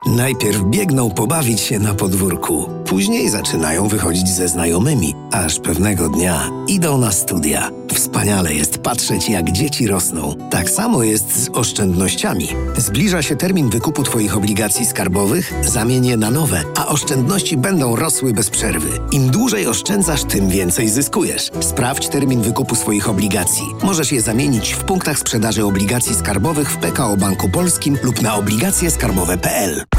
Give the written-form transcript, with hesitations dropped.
Najpierw biegną pobawić się na podwórku. Później zaczynają wychodzić ze znajomymi, aż pewnego dnia idą na studia. Wspaniale jest patrzeć, jak dzieci rosną. Tak samo jest z oszczędnościami. Zbliża się termin wykupu Twoich obligacji skarbowych, zamień je na nowe, a oszczędności będą rosły bez przerwy. Im dłużej oszczędzasz, tym więcej zyskujesz. Sprawdź termin wykupu swoich obligacji. Możesz je zamienić w punktach sprzedaży obligacji skarbowych w PKO Banku Polskim lub na obligacjeskarbowe.pl.